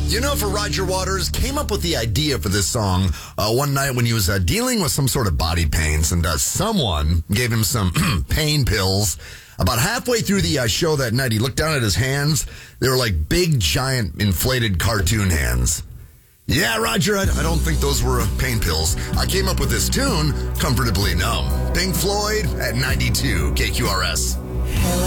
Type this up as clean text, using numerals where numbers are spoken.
You know, for Roger Waters, came up with the idea for this song one night when he was dealing with some sort of body pains, and someone gave him some pain pills. About halfway through the show that night, he looked down at his hands. They were like big, giant, inflated cartoon hands. Yeah, Roger, I don't think those were pain pills. I came up with this tune, Comfortably Numb. Pink Floyd at 92 KQRS.